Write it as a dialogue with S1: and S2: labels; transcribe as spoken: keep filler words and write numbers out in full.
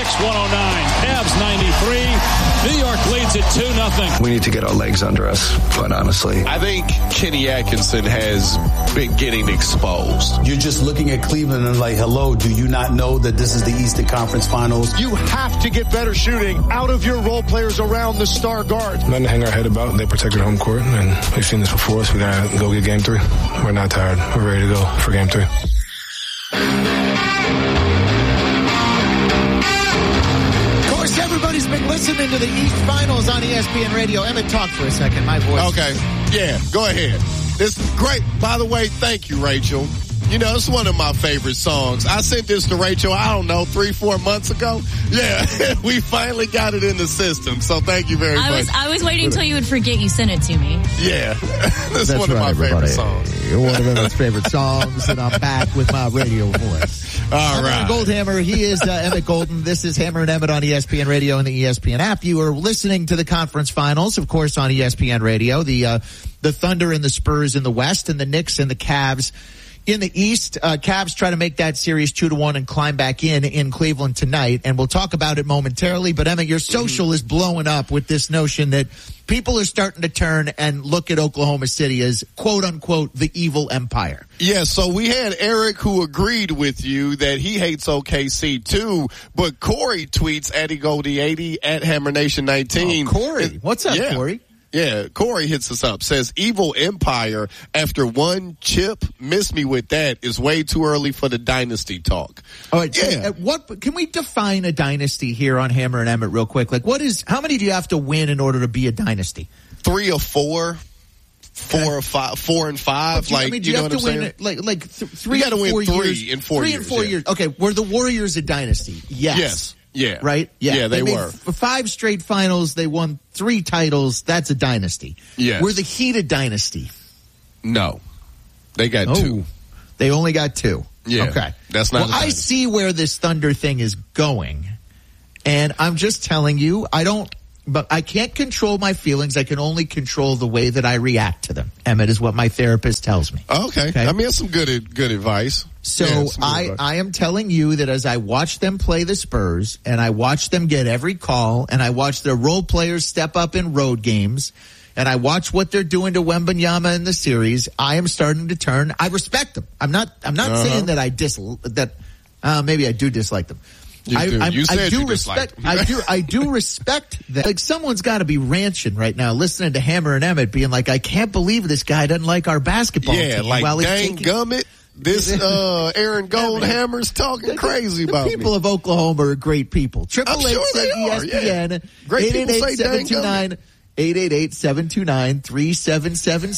S1: Knicks one oh nine. Cavs ninety-three. New York leads it two nothing.
S2: We need to get our legs under us, quite honestly.
S3: I think Kenny Atkinson has been getting exposed.
S4: You're just looking at Cleveland and like, hello, do you not know that this is the Eastern Conference Finals?
S5: You have to get better shooting out of your role players around the star guard.
S6: Nothing to hang our head about. They protected home court, and we've seen this before, so we got to go get game three. We're not tired. We're ready to go for game three.
S7: Of course, everybody's been listening to the East Finals on E S P N Radio. Emmett, talk for a second. My voice.
S3: Okay. Yeah, go ahead. This is great. By the way, thank you, Rachel. You know, it's one of my favorite songs. I sent this to Rachel, I don't know, three, four months ago. Yeah, we finally got it in the system. So thank you very
S8: I
S3: much.
S8: Was, I was waiting until you would forget you sent it to me.
S3: Yeah, that's,
S7: That's
S3: one of
S7: right,
S3: my
S7: everybody.
S3: favorite songs.
S7: One of Emmett's favorite songs, and I'm back with my radio voice.
S3: All right.
S7: Goldhammer, he is uh, Emmett Golden. This is Hammer and Emmett on E S P N Radio and the E S P N app. You are listening to the conference finals, of course, on E S P N Radio. The uh, the Thunder and the Spurs in the West, and the Knicks and the Cavs in the East. Uh, Cavs try to make that series two to one and climb back in in Cleveland tonight, and we'll talk about it momentarily. But Emmett, your social mm-hmm. is blowing up with this notion that people are starting to turn and look at Oklahoma City as quote unquote the evil empire.
S3: Yeah, so we had Eric who agreed with you that he hates O K C too, but Corey tweets at Goldie eighty at Hammer Nation nineteen.
S7: Oh, Corey, what's up,
S3: yeah.
S7: Corey?
S3: Yeah, Corey hits us up, says, evil empire after one chip, miss me with that, is way too early for the dynasty talk.
S7: All right,
S3: yeah.
S7: so at what, can we define a dynasty here on Hammer and Emmett real quick? Like, what is, how many do you have to win in order to be a dynasty?
S3: Three or four. Four okay. or five, four and five.
S7: You,
S3: like,
S7: I mean, do
S3: you,
S7: you
S3: know
S7: have
S3: what
S7: to
S3: I'm
S7: win
S3: saying?
S7: it, like, like th- three
S3: you gotta
S7: and
S3: win
S7: four
S3: three
S7: years.
S3: in four
S7: three
S3: years.
S7: and four
S3: yeah.
S7: years. Okay, were the Warriors a dynasty? Yes.
S3: Yes. Yeah.
S7: Right? Yeah.
S3: Yeah, they,
S7: they
S3: were.
S7: F- five straight finals. They won three titles. That's a dynasty.
S3: Yes.
S7: Were the Heat a dynasty?
S3: No. They got
S7: oh,
S3: two.
S7: They only got two.
S3: Yeah.
S7: Okay.
S3: That's not
S7: Well, I see where this Thunder thing is going. And I'm just telling you, I don't, but I can't control my feelings. I can only control the way that I react to them. Emmett is what my therapist tells me.
S3: Okay. okay? I mean, that's some good, good advice.
S7: So
S3: yeah,
S7: I, I am telling you that as I watch them play the Spurs and I watch them get every call and I watch their role players step up in road games and I watch what they're doing to Wembanyama in the series, I am starting to turn. I respect them. I'm not, I'm not uh-huh. saying that I dis, that, uh, maybe I do dislike them.
S3: You
S7: I,
S3: do.
S7: I,
S3: You said
S7: I do
S3: you
S7: respect.
S3: disliked
S7: I do. I do respect that. Like someone's got to be ranching right now, listening to Hammer and Emmett, being like, "I can't believe this guy doesn't like our basketball
S3: yeah,
S7: team."
S3: like
S7: while he's
S3: dang
S7: taking-
S3: gummit, this uh, Aaron Goldhammer's talking
S7: the,
S3: crazy
S7: the
S3: about
S7: people
S3: me.
S7: of Oklahoma are great people. Triple eight
S3: sure
S7: say
S3: they
S7: E
S3: are,
S7: S P N.
S3: yeah. Great people say
S7: eight eight eight, seven two nine, eight eight eight, seven two nine, three seven seven